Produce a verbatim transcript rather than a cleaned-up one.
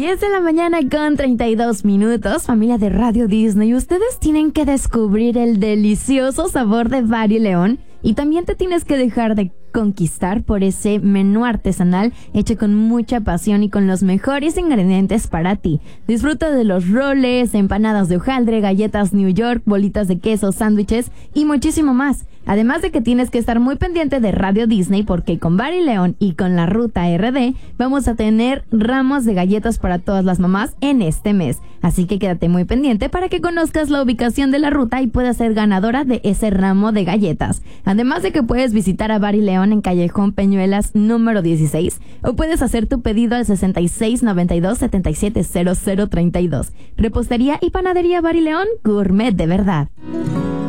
diez de la mañana con treinta y dos minutos, familia de Radio Disney. Ustedes tienen que descubrir el delicioso sabor de Bar y León y también te tienes que dejar de conquistar por ese menú artesanal hecho con mucha pasión y con los mejores ingredientes para ti. Disfruta de los roles, empanadas de hojaldre, galletas New York, bolitas de queso, sándwiches y muchísimo más. Además de que tienes que estar muy pendiente de Radio Disney porque con Bar y León y con la Ruta R D vamos a tener ramos de galletas para todas las mamás en este mes. Así que quédate muy pendiente para que conozcas la ubicación de la ruta y puedas ser ganadora de ese ramo de galletas. Además de que puedes visitar a Bar y León en Callejón Peñuelas número dieciséis o puedes hacer tu pedido al sesenta y seis noventa y dos setenta y siete cero cero treinta y dos. Repostería y panadería Bar y León, gourmet de verdad.